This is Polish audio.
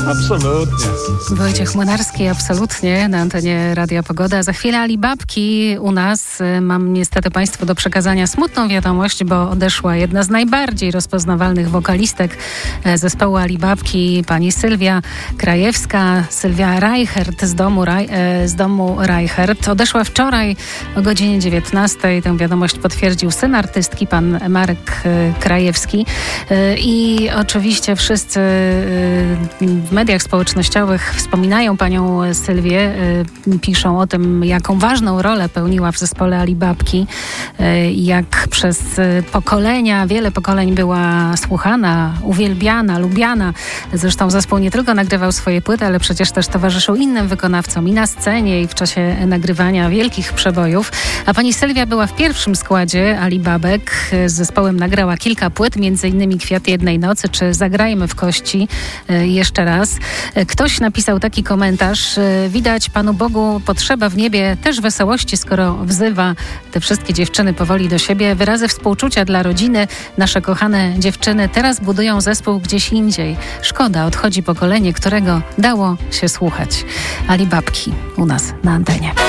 Absolutnie. Wojciech Młynarski, absolutnie, na antenie Radia Pogoda. Za chwilę Alibabki u nas. Mam niestety Państwu do przekazania smutną wiadomość, bo odeszła jedna z najbardziej rozpoznawalnych wokalistek zespołu Alibabki, pani Sylwia Krajewska, Sylwia Reichert z domu Reichert. Odeszła wczoraj o godzinie 19. Tę wiadomość potwierdził syn artystki, pan Marek Krajewski. I oczywiście wszyscy w mediach społecznościowych wspominają panią Sylwię, piszą o tym, jaką ważną rolę pełniła w zespole Alibabki, jak przez pokolenia, wiele pokoleń była słuchana, uwielbiana, lubiana. Zresztą zespół nie tylko nagrywał swoje płyty, ale przecież też towarzyszył innym wykonawcom i na scenie, i w czasie nagrywania wielkich przebojów. A pani Sylwia była w pierwszym składzie Alibabek. Z zespołem nagrała kilka płyt, między innymi Kwiaty jednej nocy, czy Zagrajmy w kości jeszcze raz. Ktoś napisał taki komentarz: widać Panu Bogu potrzeba w niebie też wesołości, skoro wzywa te wszystkie dziewczyny powoli do siebie. Wyrazy współczucia dla rodziny. Nasze kochane dziewczyny teraz budują zespół gdzieś indziej. Szkoda, odchodzi pokolenie, którego dało się słuchać. Alibabki u nas na antenie.